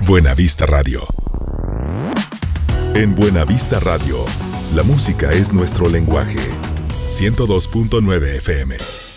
Buenavista Radio. En Buenavista Radio, la música es nuestro lenguaje. 102.9 FM.